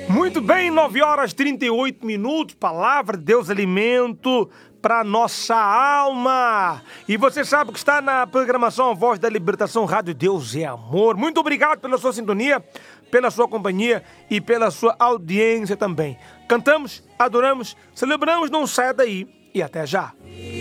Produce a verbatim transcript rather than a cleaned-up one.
Muito bem, nove horas e trinta e oito minutos, palavra de Deus, alimento para nossa alma. E você sabe que está na programação A Voz da Libertação, Rádio Deus é Amor. Muito obrigado pela sua sintonia, pela sua companhia e pela sua audiência também. Cantamos, adoramos, celebramos, não saia daí e até já.